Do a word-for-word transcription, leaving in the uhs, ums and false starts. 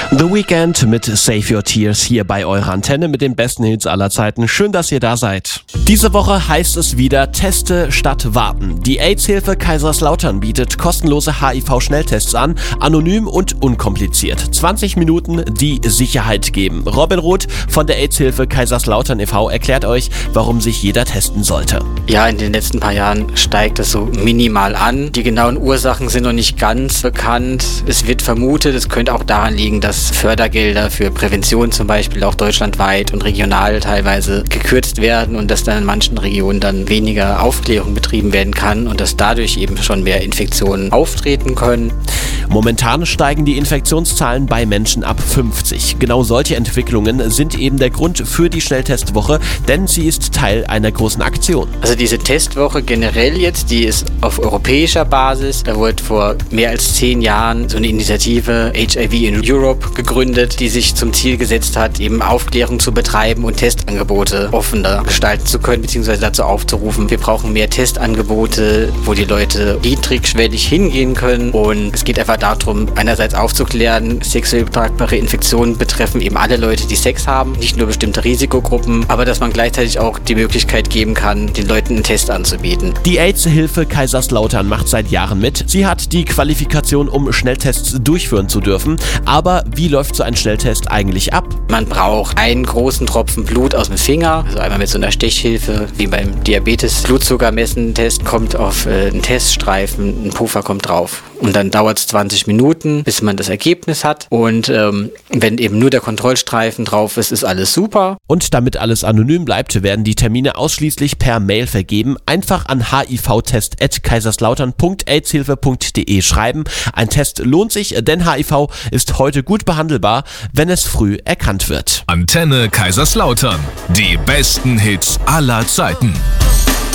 The Weeknd mit Save Your Tears hier bei eurer Antenne mit den besten Hits aller Zeiten. Schön, dass ihr da seid. Diese Woche heißt es wieder Teste statt Warten. Die AIDS-Hilfe Kaiserslautern bietet kostenlose H I V-Schnelltests an, anonym und unkompliziert. zwanzig Minuten, die Sicherheit geben. Robin Roth von der AIDS-Hilfe Kaiserslautern e V erklärt euch, warum sich jeder testen sollte. Ja, in den letzten paar Jahren steigt es so minimal an. Die genauen Ursachen sind noch nicht ganz bekannt. Es wird vermutet, es könnte auch daran liegen, dass Fördergelder für Prävention zum Beispiel auch deutschlandweit und regional teilweise gekürzt werden und dass dann in manchen Regionen dann weniger Aufklärung betrieben werden kann und dass dadurch eben schon mehr Infektionen auftreten können. Momentan steigen die Infektionszahlen bei Menschen ab fünfzig. Genau solche Entwicklungen sind eben der Grund für die Schnelltestwoche, denn sie ist Teil einer großen Aktion. Also diese Testwoche generell jetzt, die ist auf europäischer Basis. Da wurde vor mehr als zehn Jahren so eine Initiative H I V in Europe gegründet, die sich zum Ziel gesetzt hat, eben Aufklärung zu betreiben und Testangebote offener gestalten zu können, beziehungsweise dazu aufzurufen, wir brauchen mehr Testangebote, wo die Leute niedrigschwellig hingehen können. Und es geht einfach darum, einerseits aufzuklären, sexuell übertragbare Infektionen betreffen eben alle Leute, die Sex haben, nicht nur bestimmte Risikogruppen, aber dass man gleichzeitig auch die Möglichkeit geben kann, den Leuten einen Test anzubieten. Die AIDS-Hilfe Kaiserslautern macht seit Jahren mit. Sie hat die Qualifikation, um Schnelltests durchführen zu dürfen. Aber wie läuft so ein Schnelltest eigentlich ab? Man braucht einen großen Tropfen Blut aus dem Finger, also einmal mit so einer Stechhilfe, wie beim Diabetes. Blutzuckermessen-Test kommt auf äh, einen Teststreifen, ein Puffer kommt drauf. Und dann dauert es zwanzig Minuten, bis man das Ergebnis hat. Und ähm, wenn eben nur der Kontrollstreifen drauf ist, ist alles super. Und damit alles anonym bleibt, werden die Termine ausschließlich per Mail vergeben. Einfach an h i v test at kaiserslautern punkt aidshilfe punkt de schreiben. Ein Test lohnt sich, denn H I V ist heute gut behandelbar, wenn es früh erkannt wird. Antenne Kaiserslautern. Die besten Hits aller Zeiten.